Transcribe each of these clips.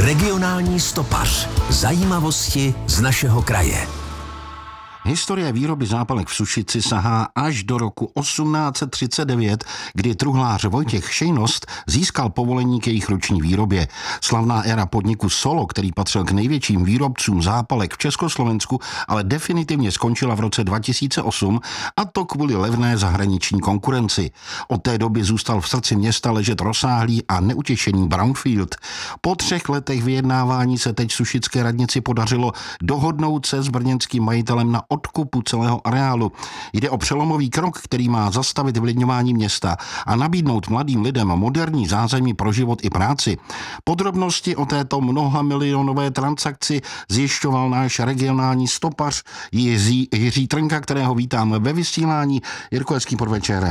Regionální stopař. Zajímavosti z našeho kraje. Historie výroby zápalek v Sušici sahá až do roku 1839, kdy truhlář Vojtěch Šejnost získal povolení k jejich ruční výrobě. Slavná éra podniku Solo, který patřil k největším výrobcům zápalek v Československu, ale definitivně skončila v roce 2008, a to kvůli levné zahraniční konkurenci. Od té doby zůstal v srdci města ležet rozsáhlý a neutěšený brownfield. Po 3 letech vyjednávání se teď sušické radnici podařilo dohodnout se s brněnským majitelem na odkupu celého areálu. Jde o přelomový krok, který má zastavit vylidňování města a nabídnout mladým lidem moderní zázemí pro život i práci. Podrobnosti o této mnohamilionové transakci zjišťoval náš regionální stopař Jiří Trnka, kterého vítáme ve vysílání. Jirko, hezký podvečer.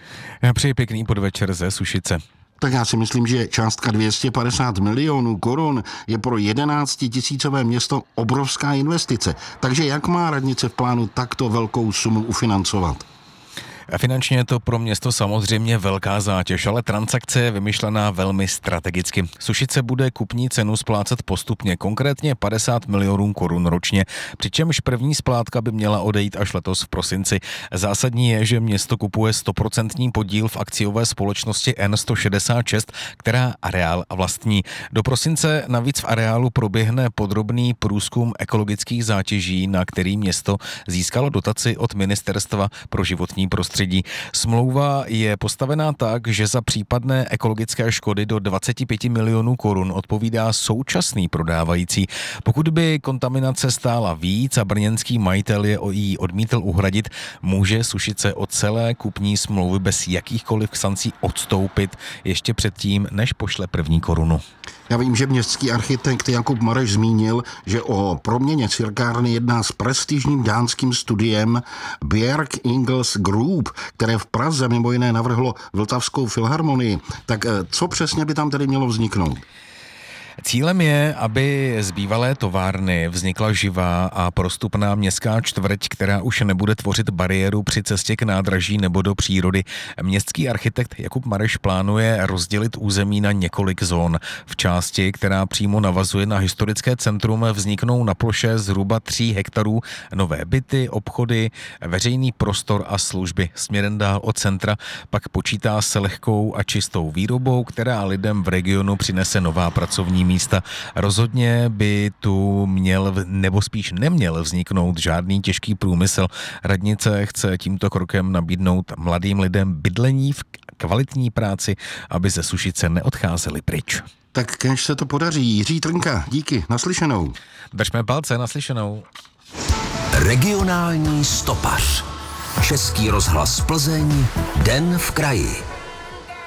Já přeji pěkný podvečer ze Sušice. Tak já si myslím, že částka 250 milionů korun je pro 11 000 město obrovská investice. Takže jak má radnice v plánu takto velkou sumu ufinancovat? Finančně je to pro město samozřejmě velká zátěž, ale transakce je vymyšlená velmi strategicky. Sušice bude kupní cenu splácet postupně, konkrétně 50 milionů korun ročně, přičemž první splátka by měla odejít až letos v prosinci. Zásadní je, že město kupuje 100% podíl v akciové společnosti N166, která areál vlastní. Do prosince navíc v areálu proběhne podrobný průzkum ekologických zátěží, na který město získalo dotaci od Ministerstva pro životní prostředí. Smlouva je postavená tak, že za případné ekologické škody do 25 milionů korun odpovídá současný prodávající. Pokud by kontaminace stála víc a brněnský majitel ji odmítl uhradit, může Sušice od celé kupní smlouvy bez jakýchkoliv sankcí odstoupit ještě předtím, než pošle první korunu. Já vím, že městský architekt Jakub Mareš zmínil, že o proměně cirkárny jedná s prestižním dánským studiem Bjerg Ingels Group, které v Praze mimo jiné navrhlo Vltavskou filharmonii. Tak co přesně by tam tedy mělo vzniknout? Cílem je, aby z bývalé továrny vznikla živá a prostupná městská čtvrť, která už nebude tvořit bariéru při cestě k nádraží nebo do přírody. Městský architekt Jakub Mareš plánuje rozdělit území na několik zón. V části, která přímo navazuje na historické centrum, vzniknou na ploše zhruba 3 hektarů nové byty, obchody, veřejný prostor a služby. Směrem dál od centra pak počítá se lehkou a čistou výrobou, která lidem v regionu přinese nová pracovní místa. Rozhodně by tu měl, nebo spíš neměl vzniknout žádný těžký průmysl. Radnice chce tímto krokem nabídnout mladým lidem bydlení v kvalitní práci, aby ze Sušice neodcházeli pryč. Tak kež se to podaří. Jiří Trnka, díky, naslyšenou. Držme palce, naslyšenou. Regionální stopař. Český rozhlas Plzeň, Den v kraji.